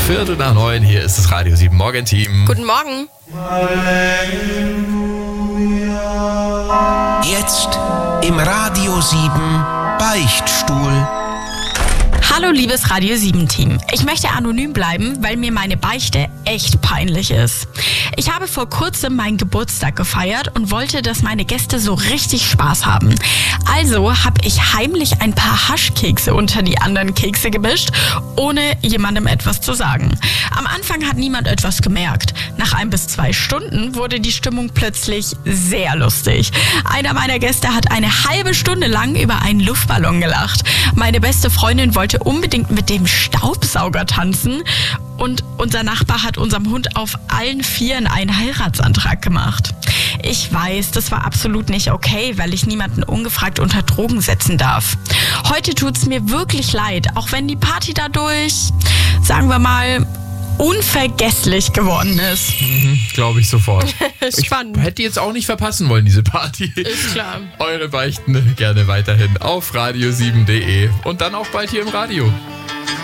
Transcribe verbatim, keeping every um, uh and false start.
Viertel nach neun, hier ist das Radio sieben Morgenteam. Guten Morgen. Jetzt im Radio sieben Beichtstuhl. Hallo liebes Radio sieben Team. Ich möchte anonym bleiben, weil mir meine Beichte echt peinlich ist. Ich habe vor kurzem meinen Geburtstag gefeiert und wollte, dass meine Gäste so richtig Spaß haben. Also habe ich heimlich ein paar Haschkekse unter die anderen Kekse gemischt, ohne jemandem etwas zu sagen. Am Anfang hat niemand etwas gemerkt. Nach ein bis zwei Stunden wurde die Stimmung plötzlich sehr lustig. Einer meiner Gäste hat eine halbe Stunde lang über einen Luftballon gelacht. Meine beste Freundin wollte unbedingt mit dem Staubsauger tanzen und unser Nachbar hat unserem Hund auf allen Vieren einen Heiratsantrag gemacht. Ich weiß, das war absolut nicht okay, weil ich niemanden ungefragt unter Drogen setzen darf. Heute tut's mir wirklich leid, auch wenn die Party dadurch, sagen wir mal, unvergesslich geworden ist. Mhm, glaube ich sofort. Spannend. Ich hätte jetzt auch nicht verpassen wollen, diese Party. Ist klar. Eure Beichten gerne weiterhin auf radio sieben punkt de und dann auch bald hier im Radio.